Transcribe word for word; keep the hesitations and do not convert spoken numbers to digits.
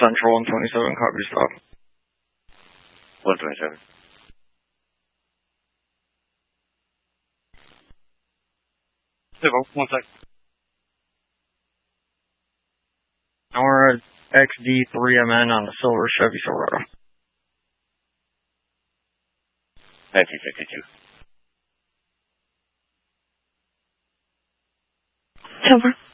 Central one twenty-seven, copy stop. one twenty-seven. Civil, one sec. Now we're at X D three M N on the silver Chevy Silverado. nineteen fifty-two. Silver.